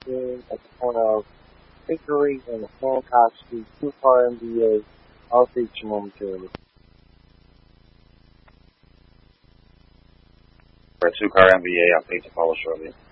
parking at the corner of Hickory and Hancock Street, two-car MVA. I'll take you momentarily. For a two-car MVA, I'll take the call shortly.